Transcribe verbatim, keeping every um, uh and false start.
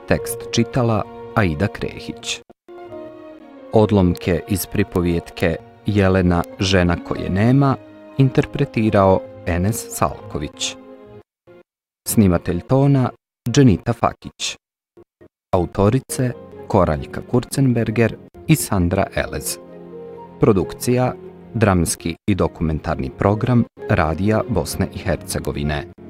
Tekst čitala Aida Krehić. Odlomke iz pripovijetke Jelena, žena koje nema, interpretirao Enes Salković. Snimatelj tona Dženita Fakić. Autorice Koraljka Kurzenberger i Sandra Elez. Produkcija Dramski i dokumentarni program Radija Bosne i Hercegovine.